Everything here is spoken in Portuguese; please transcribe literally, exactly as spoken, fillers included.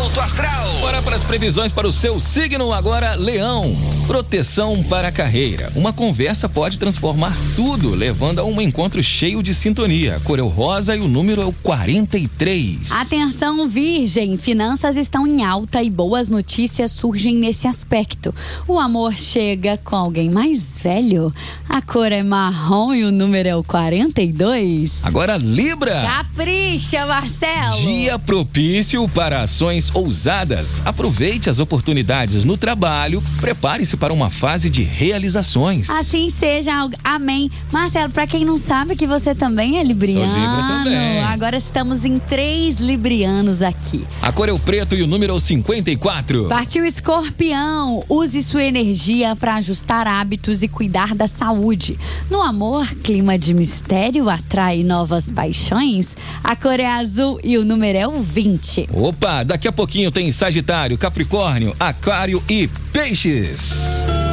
Alto Astral. Bora para as previsões para o seu signo agora, Leão. Proteção para a carreira. Uma conversa pode transformar tudo, levando a um encontro cheio de sintonia. A cor é o rosa e o número é o quarenta e três. Atenção, Virgem. Finanças estão em alta e boas notícias surgem nesse aspecto. O amor chega com alguém mais velho. A cor é marrom e o número é o quarenta e dois. Agora, Libra. Capricha, Marcelo. Dia propício para ações ousadas. Aproveite as oportunidades no trabalho. Prepare-se para uma fase de realizações. Assim seja, amém. Marcelo, pra quem não sabe que você também é libriano. Sou Libra também. Agora estamos em três librianos aqui. A cor é o preto e o número é o cinquenta e quatro. Partiu Escorpião. Use sua energia para ajustar hábitos e cuidar da saúde. No amor, clima de mistério atrai novas paixões. A cor é azul e o número é o vinte. Opa, daqui a pouquinho tem Sagitário, Capricórnio, Aquário e Peixes.